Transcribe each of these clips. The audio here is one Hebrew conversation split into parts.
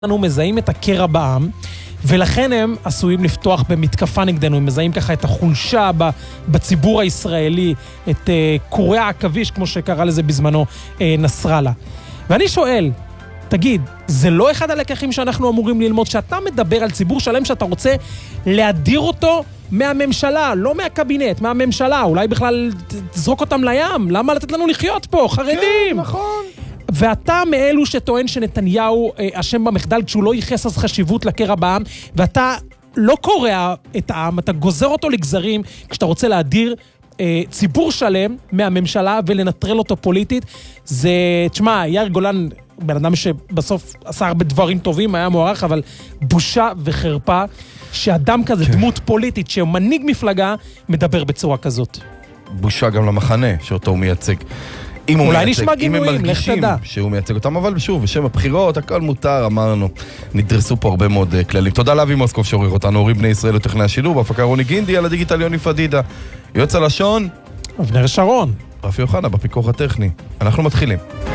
אנחנו מזהים את הקרע בעם, ולכן הם עשויים לפתוח במתקפה נגדנו, הם מזהים ככה את החולשה בציבור הישראלי, את קורי העכביש, כמו שקרא לזה בזמנו נסראללה. ואני שואל, תגיד, זה לא אחד הלקחים שאנחנו אמורים ללמוד, שאתה מדבר על ציבור שלם שאתה רוצה להדיר אותו מהממשלה, לא מהקבינט, מהממשלה, אולי בכלל תזרוק אותם לים, למה לתת לנו לחיות פה, חרדים? כן, נכון. ואתה מאלו שטוען שנתניהו אשם במחדל כשהוא לא ייחס אז חשיבות לקרע בעם, ואתה לא קורע את העם, אתה גוזר אותו לגזרים כשאתה רוצה להדיר ציבור שלם מהממשלה ולנטרל אותו פוליטית. זה, תשמע, יאיר גולן, בן אדם שבסוף עשה הרבה דברים טובים, היה מוערך, אבל בושה וחרפה שאדם כזה, דמות פוליטית שמנהיג מפלגה, מדבר בצורה כזאת. בושה גם למחנה שאותו הוא מייצג. אולי נשמע גינויים, לך תדע. שהוא מייצג אותם, אבל שוב, בשם הבחירות, הכל מותר, אמרנו. נדרסו פה הרבה מאוד כללים. תודה לאבי מוסקוב שעורך אותנו, הורים בני ישראל וטכנאי השילוב, בהפקה רוני גינדי, על הדיגיטל יוני פדידה. יועץ הלשון, אבנר שרון. רפי יוחנה, בפיקוח הטכני. אנחנו מתחילים.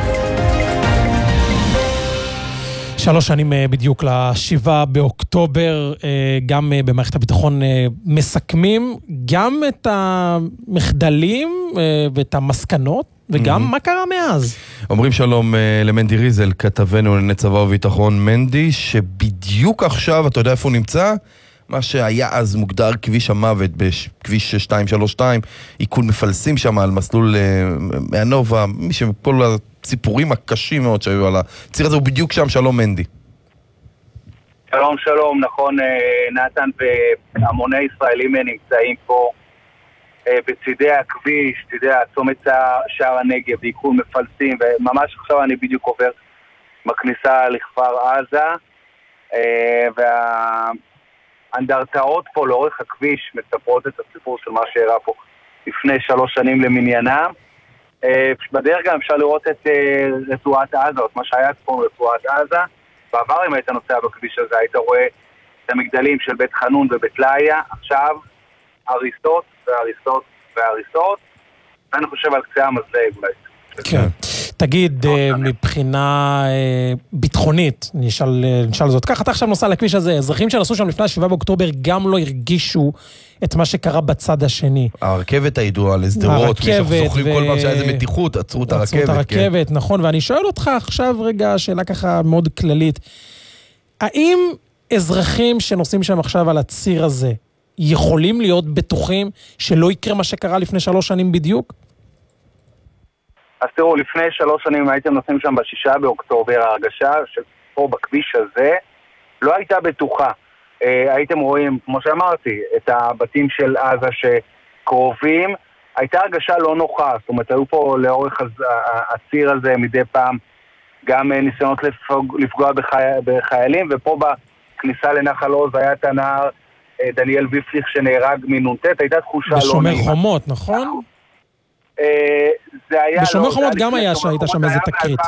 3 שנים בדיוק ל7 באוקטובר, גם במערכת הביטחון מסכמים גם את המחדלים ואת המסקנות, וגם מה קרה מאז. אומרים שלום למנדי ריזל, כתבנו לענייני צבא וביטחון. מנדי, שבדיוק עכשיו, אתה יודע איפה הוא נמצא? מה שהיה אז מוגדר כביש המוות בכביש 232, עיקול מפלסים שם על מסלול מהנובה, מי שכל הציפורים הקשים מאוד שהיו על הציר הזה, הוא בדיוק שם. שלום מנדי. שלום שלום, נכון נתן, והמוני ישראלים נמצאים פה בצידי הכביש, צידי הצומת שער הנגב, עיקול מפלסים, וממש עכשיו אני בדיוק עובר בכניסה לכפר עזה, האנדרטאות פה לאורך הכביש מספרות את הסיפור של מה שאירע פה לפני 3 שנים למניינם. בדרך גם אפשר לראות את רצועת עזה, את מה שהיה פה רצועת עזה. בעבר אם היית נוסע בכביש הזה היית רואה את המגדלים של בית חנון ובית לאיה, עכשיו הריסות והריסות והריסות, ואני חושב על קצה המזלג אולי. כן. תגיד, מבחינה ביטחונית, נשאל זאת ככה, אתה עכשיו נוסע לכביש הזה, אזרחים שנסעו שם לפני 7 באוקטובר גם לא הרגישו את מה שקרה בצד השני. הרכבת הידועה לסדרות, מי שזוכרים כל פעם שהיה איזה מתיחות, עצרו את הרכבת. עצרו את הרכבת, נכון, ואני שואל אותך עכשיו רגע, שאלה ככה מאוד כללית, האם אזרחים שנוסעים שם עכשיו על הציר הזה, יכולים להיות בטוחים שלא יקרה מה שקרה לפני 3 שנים בדיוק? אז תראו, לפני 3 שנים הייתם נוסעים שם ב6 באוקטובר, ההרגשה שפה בכביש הזה לא הייתה בטוחה. הייתם רואים, כמו שאמרתי, את הבתים של עזה שקרובים, הייתה הרגשה לא נוחה, זאת אומרת, היו פה לאורך הציר הזה מדי פעם גם ניסיונות לפגוע בחיילים, ופה בכניסה לנחל עוז היה את הנער דניאל ויפליך שנהרג מנונטט, הייתה תחושה לא נעימה. בשומר חומות, נכון? זה היה בשומר חומות גם היה שהייתה שם איזה תקרית.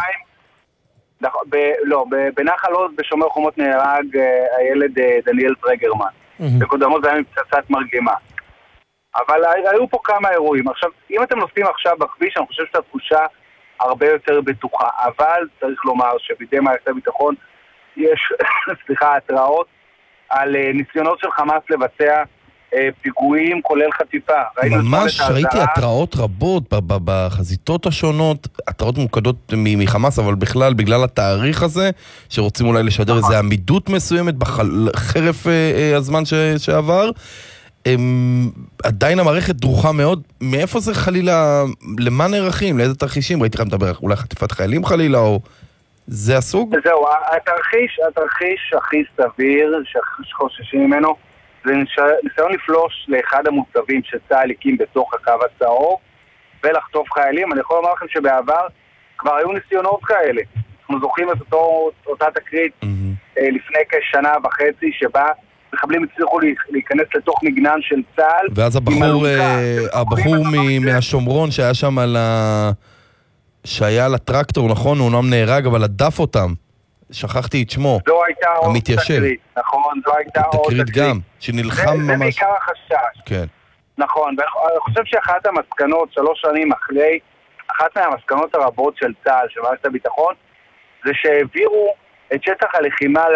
לא, בנחל עוז בשומר חומות נהרג הילד דניאל טרגרמן. בקודמו זה היה מפצצת מרגמה. אבל היו פה כמה אירועים. עכשיו, אם אתם נוסעים עכשיו בכביש, אני חושב שאת תחושה הרבה יותר בטוחה. אבל צריך לומר שבידי מערכת הביטחון יש, התראות על ניסיונות של חמאס לבצע פיגועים כולל חטיפה. ממש ראיתי התראות רבות בחזיתות השונות, התראות מוקדות מחמאס, אבל בכלל בגלל התאריך הזה שרוצים אולי לשדר איזו עמידות מסוימת בחרף הזמן שעבר. עדיין המערכת דרוכה מאוד. מאיפה זה חלילה, למה נערכים, לאיזה תרחישים? ראיתי לכם מדבר אולי חטיפת חיילים חלילה, או זה הסוג? זהו, התרחיש הכי סביר שחוששים ממנו זה ניסיון לפלוש לאחד המוצבים שצה"ל הקים בתוך הקו הצהוב ולחטוף חיילים. אני יכול לומר לכם שבעבר כבר היו ניסיונות כאלה. אנחנו זוכרים את אותה תקרית לפני כשנה וחצי שבה מחבלים הצליחו להיכנס לתוך מגנן של צה"ל. ואז הבחור מהשומרון שהיה שם שהיה על הטרקטור, נכון? הוא אומנם נהרג, אבל עדף אותם. שכחתי את שמו. זו הייתה עוד תקרית, נכון? זו הייתה עוד תקרית גם, שנלחם ממש. זה בעיקר החשש. כן. נכון, ואני חושב שאחת המסקנות, 3 שנים אחרי, אחת מהמסקנות הרבות של צה"ל, של מערכת הביטחון, זה שהעבירו את שטח הלחימה